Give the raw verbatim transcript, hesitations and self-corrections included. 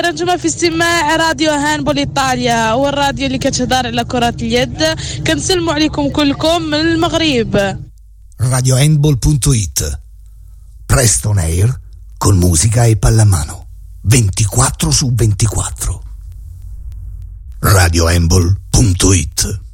رنجمة في استماع راديو هاندبول إيطاليا، والراديو اللي كتهدر على كرة اليد. كنسلموا عليكم كلكم من المغرب. radio handball punto it, presto on air con musica e pallamano ventiquattro su ventiquattro. radio handball punto it